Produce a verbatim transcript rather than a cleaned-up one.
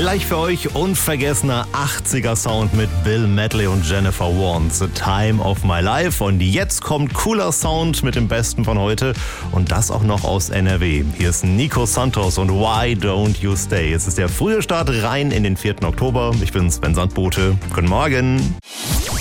Gleich für euch unvergessener achtziger Sound mit Bill Medley und Jennifer Warnes, The Time of My Life. Und jetzt kommt cooler Sound mit dem Besten von heute und das auch noch aus N R W. Hier ist Nico Santos und Why Don't You Stay. Es ist der frühe Start rein in den vierten Oktober. Ich bin Sven Sandbote. Guten Morgen.